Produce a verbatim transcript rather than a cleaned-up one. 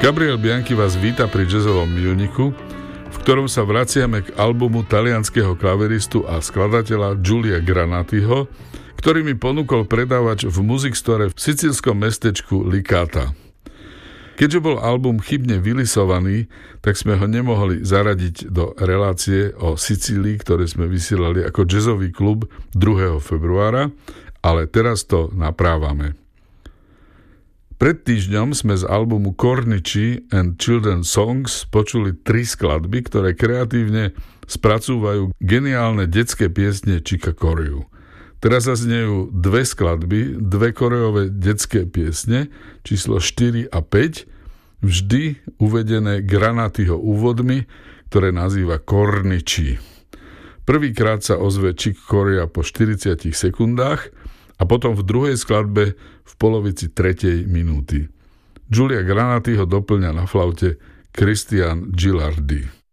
Gabriel Bianchi vás víta pri jazzovom milníku, v ktorom sa vraciame k albumu talianskeho klaveristu a skladateľa Giulia Granatiho, ktorý mi ponúkol predávač v Music Store v sicílskom mestečku Licata. Keďže bol album chybne vylisovaný, tak sme ho nemohli zaradiť do relácie o Sicílii, ktoré sme vysielali ako jazzový klub druhého februára, ale teraz to naprávame. Pred týždňom sme z albumu Cornici and Children's Songs počuli tri skladby, ktoré kreatívne spracúvajú geniálne detské piesne Chica Corea. Teraz zaznejú dve skladby, dve Coreové detské piesne, číslo štyri a päť, vždy uvedené Granatiho úvodmi, ktoré nazýva Cornici. Prvýkrát sa ozve Chick Corea po štyridsiatich sekundách a potom v druhej skladbe v polovici tretej minúty. Giulia Granatiho doplňa na flaute Christian Gilardi.